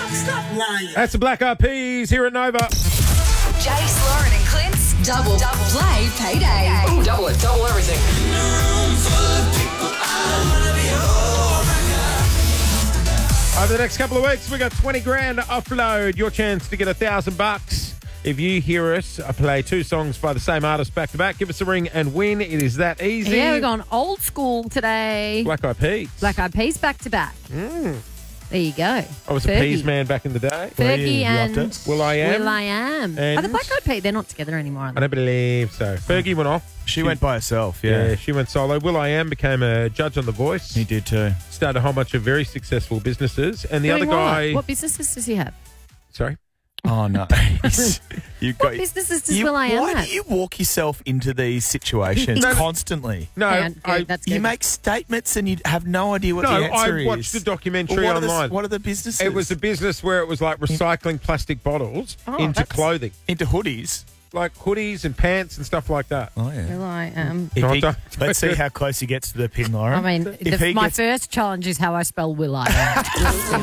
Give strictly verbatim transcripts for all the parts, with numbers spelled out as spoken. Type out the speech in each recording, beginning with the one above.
Stop lying. That's the Black Eyed Peas here at Nova. Jace, Lauren and Clint's Double Double Play Payday. Ooh, double it, double everything. Over the next couple of weeks, we got twenty grand to offload. Your chance to get a thousand bucks. If you hear us uh, play two songs by the same artist back to back, give us a ring and win. It is that easy. Yeah, we're going old school today. Black Eyed Peas. Black Eyed Peas back to back. Mm. There you go. I was Fergie. a peas man back in the day. Fergie and Will I Am. Will I Am. And- Are the Black Eyed Peas? They're not together anymore, are I they? don't believe so. Fergie went off. She went by herself, yeah. Yeah, she went solo. Will I Am became a judge on The Voice. He did too. Started a whole bunch of very successful businesses. And the Doing other what? guy... What businesses does he have? Sorry? Oh, no. you What businesses does you, Will I Am Why have? do you walk yourself into these situations No, no. constantly? No, Hang on, go, I, that's You good. make statements and you have no idea what no, the answer I is. watched the documentary Well, what online. Are the, what are the businesses? It was a business where it was like recycling plastic bottles Oh, into that's- clothing. Into hoodies. Like hoodies and pants and stuff like that. Oh, yeah. Will I Am. If No, he- don't- let's see how close he gets to the pin, Lauren. I mean, if the, he my gets, first challenge is how I spell Will I Am.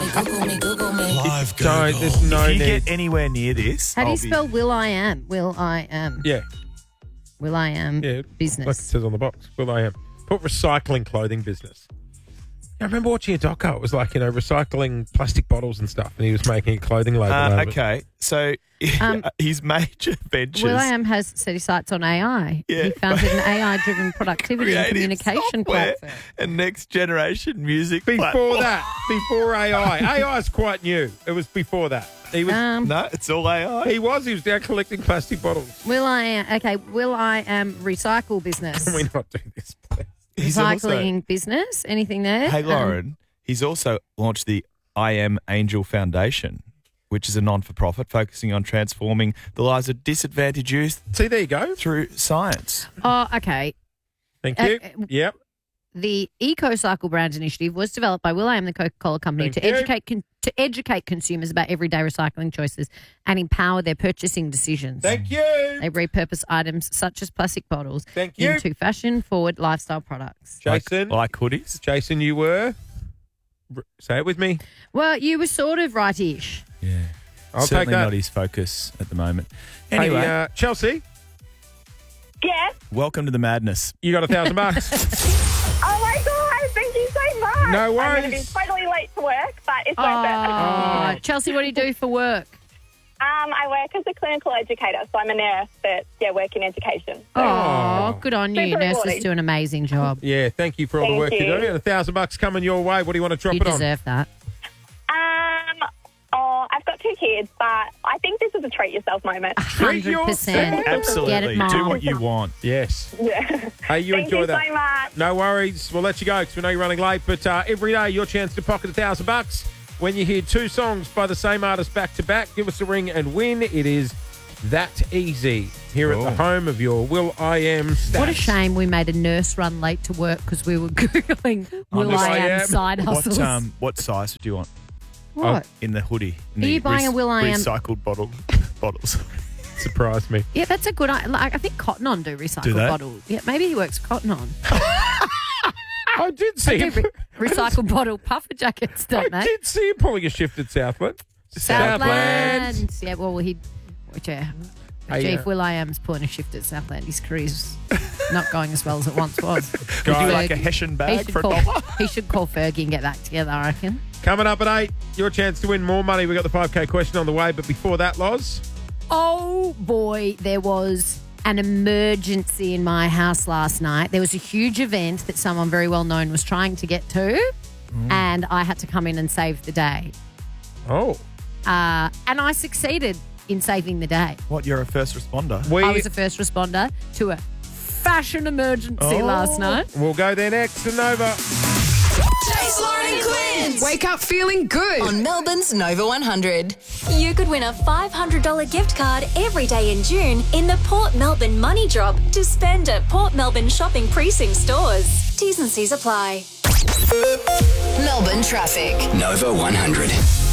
Live Don't, there's no if you need. get anywhere near this, How do I'll you be- spell Will I Am? Will I Am. Yeah, Will I Am yeah. Like it business. says on the box. Will I Am. Put recycling clothing business. I remember watching a doco. It was like, you know, recycling plastic bottles and stuff. And he was making a clothing label. Uh, out of it. okay, so Um, his major ventures. Will I Am has set his sights on A I. Yeah. He founded an A I-driven productivity and creative communication software platform. and next generation music. Before platform. that, before A I. A I is quite new. It was before that. He was. Um, No, it's all A I. He was. He was down collecting plastic bottles. Will I Am, okay, Will I Am recycle business? Can we not do this, please? He's also- Recycling business? Anything there? Hey, Um, Lauren, he's also launched the I Am Angel Foundation, which is a non-for-profit focusing on transforming the lives of disadvantaged youth See, there you go. through science. oh, okay. Thank Uh, you. uh, Yep. The EcoCycle Brands initiative was developed by Will I Am, the Coca-Cola company, Thank to you. educate con- to educate consumers about everyday recycling choices and empower their purchasing decisions. Thank you. They repurpose items such as plastic bottles Thank you. into fashion-forward lifestyle products. Jason. Like, like hoodies. Jason, you were. R- Say it with me. Well, you were sort of right-ish. Yeah. I'll Certainly take that. not his focus at the moment. Anyway, Hey, uh, Chelsea, Yes. welcome to the madness. you got a thousand bucks. Oh my god! Thank you so much. No I'm going to be worries. totally late to work, but it's worth Oh, it. Chelsea, what do you do for work? Um, I work as a clinical educator, so I'm a nurse, but yeah, work in education. Oh, good on you. Super Nurses rewarding. do an amazing job. Yeah, thank you for all the Thank work you. you. are doing. A thousand bucks coming your way. What do you want to drop You it on? deserve that. Um, oh, I've got two kids, but I think this is a treat yourself moment. Treat one hundred percent. yourself. Absolutely. Get it, Mom. Do what you want. Yes. Yeah. Hey, you Thank enjoy you that. so much. No worries. We'll let you go because we know you're running late. But uh, every day, your chance to pocket a thousand bucks. When you hear two songs by the same artist back to back, give us a ring and win. It is that easy here at Cool. the home of your Will I Am stats. What a shame we made a nurse run late to work because we were Googling Will just- I I Am am. side hustles. What um what size do you want What? in the hoodie? In Are the you buying a Will I Am- recycled bottle bottles? Surprised me. Yeah, that's a good idea. Like, I think Cotton On do recycled Do they? bottles. Yeah, maybe he works for Cotton On. I did see They him. do re- recycled bottle puffer jackets, don't I they? did see him pulling a shift at Southland. Southland. Yeah, well, he. Yeah. Hey, Gee, uh, if Will I Am's pulling a shift at Southland, his career's not going as well as it once was. Would you Guys, like a Hessian He bag should, for a call, dollar? he should call Fergie and get back together, I reckon. Coming up at eight, your chance to win more money. We got the five K question on the way, but before that, Loz, Oh boy, there was an emergency in my house last night. There was a huge event that someone very well known was trying to get to, and I had to come in and save the day. oh, Uh, and I succeeded in saving the day. What, you're a first responder? we I was a first responder to a fashion emergency Oh. last night. we'll go there next to Nova. Jace, Lauren and Clint. Wake up feeling good. On Melbourne's Nova one hundred. You could win a five hundred dollars gift card every day in June in the Port Melbourne Money Drop to spend at Port Melbourne Shopping Precinct stores. T's and C's apply. Melbourne traffic. Nova one hundred.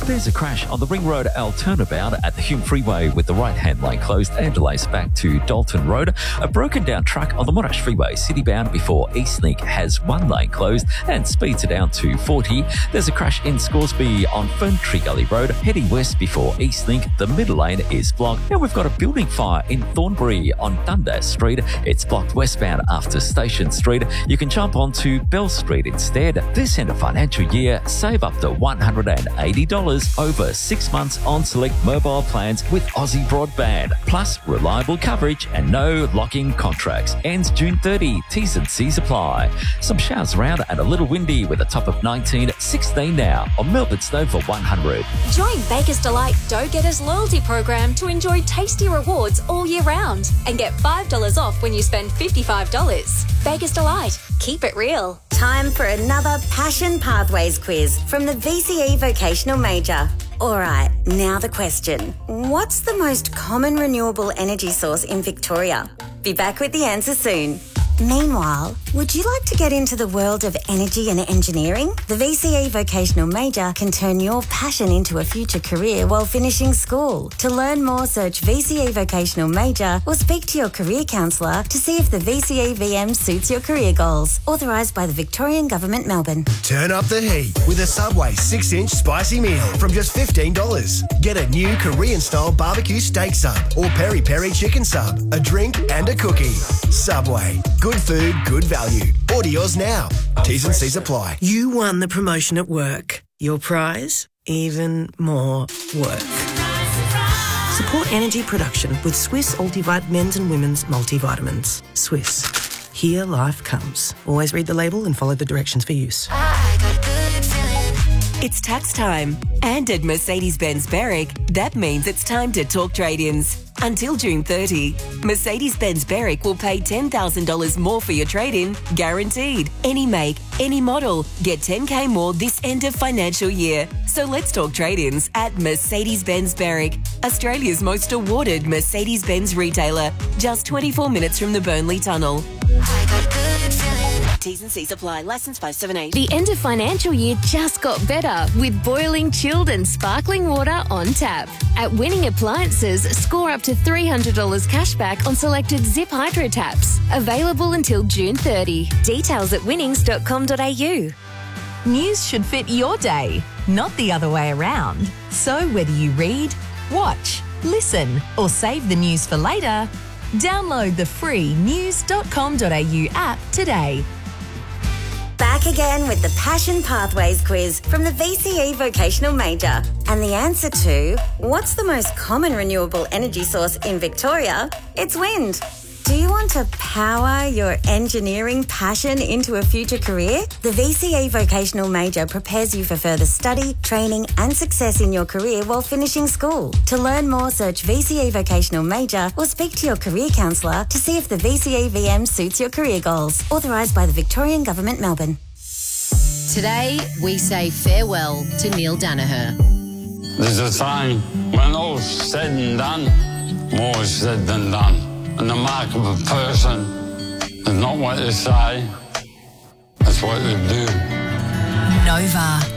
There's a crash on the Ring Road L turnabout at the Hume Freeway with the right-hand lane closed and delays back to Dalton Road. A broken-down truck on the Monash Freeway citybound before Eastlink has one lane closed and speeds it down to forty. There's a crash in Scoresby on Ferntree Gully Road, heading west before Eastlink. The middle lane is blocked. Now we've got a building fire in Thornbury on Dundas Street. It's blocked westbound after Station Street. You can jump onto Bell Street instead. This end of financial year, save up to one hundred eighty dollars over six months on select mobile plans with Aussie Broadband. Plus, reliable coverage and no locking contracts. Ends June thirtieth. T's and C's apply. Some showers around and a little windy with a top of nineteen. sixteen now on Melbourne Snow for one hundred. Join Baker's Delight Dough Getters loyalty program to enjoy tasty rewards all year round and get five dollars off when you spend fifty-five dollars. Baker's Delight. Keep it real. Time for another Passion Pathways quiz from the V C E Vocational Major. All right, now the question. What's the most common renewable energy source in Victoria? Be back with the answer soon. Meanwhile, would you like to get into the world of energy and engineering? The V C E Vocational Major can turn your passion into a future career while finishing school. To learn more, search V C E Vocational Major or speak to your career counsellor to see if the V C E V M suits your career goals. Authorised by the Victorian Government, Melbourne. Turn up the heat with a Subway six inch spicy meal from just fifteen dollars. Get a new Korean-style barbecue steak sub or peri-peri chicken sub, a drink and a cookie. Subway. Good food, good value. Order yours now. T's and C's apply. You won the promotion at work. Your prize? Even more work. Support energy production with Swiss Ultivite men's and women's multivitamins. Swiss. Here life comes. Always read the label and follow the directions for use. I got a good feeling. It's tax time. And at Mercedes-Benz Berwick, that means it's time to talk trade-ins. Until June thirtieth, Mercedes-Benz Berwick will pay ten thousand dollars more for your trade-in, guaranteed. Any make, any model. Get ten K more this end of financial year. So let's talk trade-ins at Mercedes-Benz Berwick, Australia's most awarded Mercedes-Benz retailer. Just twenty-four minutes from the Burnley Tunnel. I got a good feeling. T's and C's apply. Licence five seven eight. The end of financial year just got better with boiling, chilled and sparkling water on tap. At Winning Appliances, score up to three hundred dollars cash back on selected Zip Hydro taps. Available until June thirtieth. Details at winnings dot com dot a u. News should fit your day, not the other way around. So whether you read, watch, listen or save the news for later, download the free news dot com dot a u app today. Back again with the Passion Pathways quiz from the V C E Vocational Major. And the answer to what's the most common renewable energy source in Victoria? It's wind. Do you want to power your engineering passion into a future career? The V C E Vocational Major prepares you for further study, training and success in your career while finishing school. To learn more, search V C E Vocational Major or speak to your career counsellor to see if the V C E V M suits your career goals. Authorised by the Victorian Government, Melbourne. Today, we say farewell to Neil Danaher. There's a saying, when all's said and done, more is said than done. And the mark of a person is not what they say, it's what they do. Nova.